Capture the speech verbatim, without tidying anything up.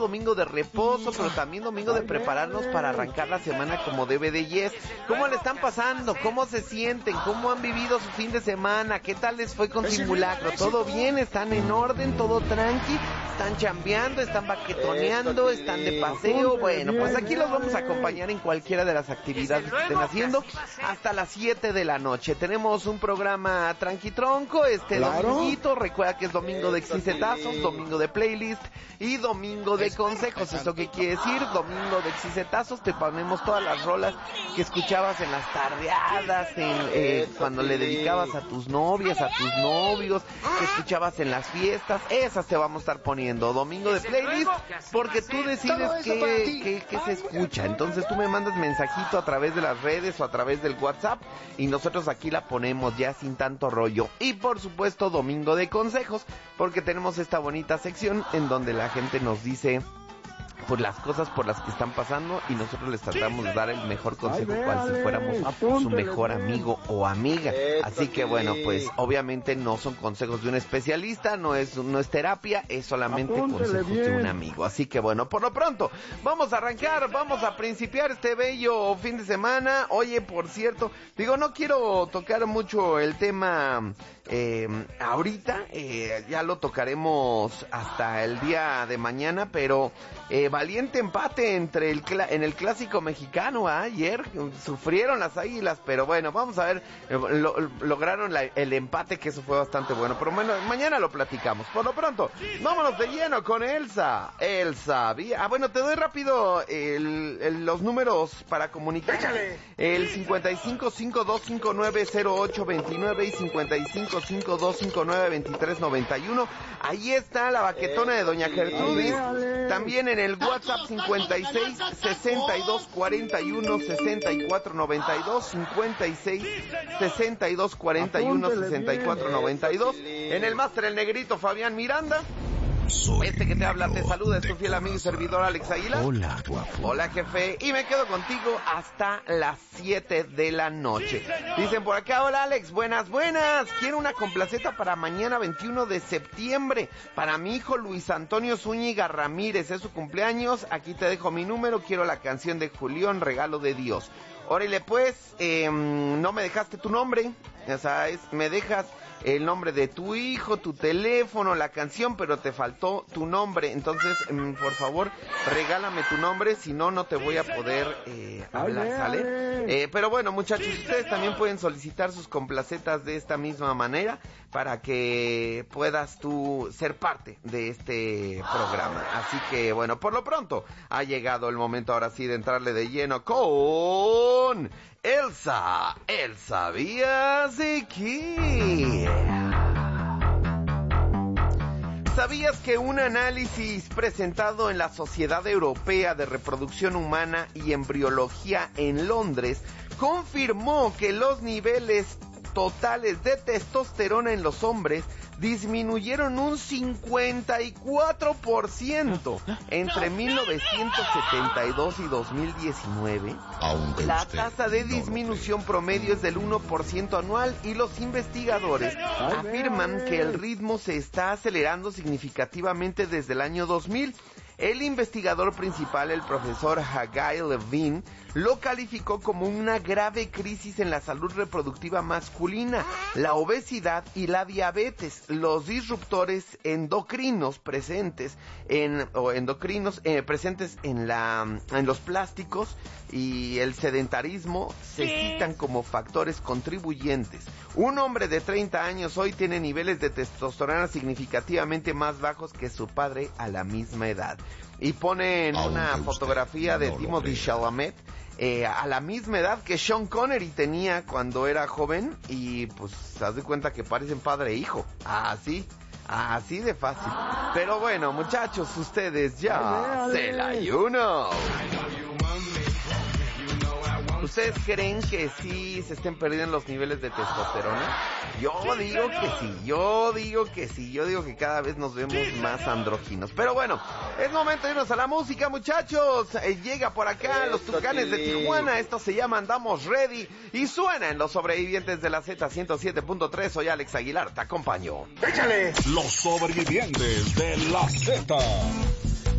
domingo de reposo, pero también domingo de prepararnos para arrancar la semana como debe de yes. ¿Cómo le están pasando? ¿Cómo se sienten? ¿Cómo han vivido su fin de semana? ¿Qué tal les fue con Simulacro? ¿Todo bien? ¿Están en orden? ¿Todo tranqui? ¿Están chambeando? ¿Están baquetoneando? ¿Están de paseo? Bueno, pues aquí los vamos a acompañar en cualquiera de las actividades que estén haciendo hasta las siete de la noche. Tenemos un programa tranquitronco este claro. dominguito. Recuerda que es domingo de exicetazos, domingo de playlist y domingo de consejos. ¿Esto qué quiere decir? Domingo de exicetazos, te ponemos todas las rolas que escuchabas en las tardeadas, en, eh, cuando le dedicabas a tus novias, a tus novios, que escuchabas en las fiestas. Esas te vamos a estar poniendo. Domingo de playlist, porque tú decides qué, qué, qué se escucha. Entonces tú me mandas mensajito a través de las redes o a través del WhatsApp y nosotros aquí la ponemos ya sin tanto rollo. Y por supuesto domingo de consejos, porque tenemos esta bonita sección en donde la gente nos dice por las cosas por las que están pasando y nosotros les tratamos de dar el mejor consejo, cual si fuéramos su mejor amigo o amiga. Así que bueno, pues obviamente no son consejos de un especialista, no es no es terapia, es solamente consejos de un amigo. Así que bueno, por lo pronto vamos a arrancar, vamos a principiar este bello fin de semana. Oye, por cierto, digo, no quiero tocar mucho el tema eh, ahorita, eh, ya lo tocaremos hasta el día de mañana, pero eh, valiente empate entre el cl- en el clásico mexicano. ¿eh? Ayer sufrieron las Águilas, pero bueno, vamos a ver, eh, lo, lograron la, el empate, que eso fue bastante bueno, pero bueno, mañana lo platicamos. Por lo pronto, vámonos de lleno con Elsa. Elsa, ah, bueno, te doy rápido el, el, los números para comunicar. Échale. El cincuenta y cinco, cincuenta y dos cincuenta y nueve, cero ocho veintinueve y cincuenta y cinco, cincuenta y dos cincuenta y nueve, veintitrés noventa y uno. Ahí está la baquetona de Doña Gertrudis. También en el WhatsApp cincuenta y seis, sesenta y dos cuarenta y uno, sesenta y cuatro noventa y dos, cincuenta y seis, sesenta y dos cuarenta y uno, sesenta y cuatro noventa y dos. En el máster el negrito Fabián Miranda. Soy este que te habla, te saluda, es tu fiel amigo y servidor Alex Aguilar. Hola, guapo. Hola, jefe. Y me quedo contigo hasta las siete de la noche. Dicen por acá, hola Alex, buenas, buenas. Quiero una complaceta para mañana veintiuno de septiembre. Para mi hijo Luis Antonio Zúñiga Ramírez, es su cumpleaños. Aquí te dejo mi número, quiero la canción de Julián, Regalo de Dios. Órale pues, eh, no me dejaste tu nombre, o sea, es, me dejas el nombre de tu hijo, tu teléfono, la canción, pero te faltó tu nombre. Entonces, mm, por favor, regálame tu nombre, si no, no te voy a poder eh, hablar, ¿sale? Eh, pero bueno, muchachos, ustedes también pueden solicitar sus complacetas de esta misma manera para que puedas tú ser parte de este programa. Así que, bueno, por lo pronto, ha llegado el momento ahora sí de entrarle de lleno con Elsa. ¿El sabías de qué? ¿Sabías que un análisis presentado en la Sociedad Europea de Reproducción Humana y Embriología en Londres confirmó que los niveles totales de testosterona en los hombres disminuyeron un cincuenta y cuatro por ciento entre mil novecientos setenta y dos y dos mil diecinueve? Aunque la tasa de disminución promedio es del uno por ciento anual y los investigadores afirman que el ritmo se está acelerando significativamente desde el año dos mil. El investigador principal, el profesor Hagai Levine, lo calificó como una grave crisis en la salud reproductiva masculina, la obesidad y la diabetes. Los disruptores endocrinos presentes en o endocrinos eh, presentes en la en los plásticos y el sedentarismo se citan como factores contribuyentes. Un hombre de treinta años hoy tiene niveles de testosterona significativamente más bajos que su padre a la misma edad. Y ponen una fotografía de Timothée Chalamet eh, a la misma edad que Sean Connery tenía cuando era joven, y pues se das de cuenta que parecen padre e hijo. Así, así de fácil. Pero bueno, muchachos, ustedes ya se la you know. ¿Ustedes creen que sí se estén perdiendo los niveles de testosterona? Yo digo que sí, yo digo que sí, yo digo que cada vez nos vemos más andróginos. Pero bueno, es momento de irnos a la música, muchachos. Eh, llega por acá los Tucanes de Tijuana, esto se llama Andamos Ready y suena en Los Sobrevivientes de la Z ciento siete punto tres. Soy Alex Aguilar, te acompaño. ¡Échale! Los Sobrevivientes de la Z.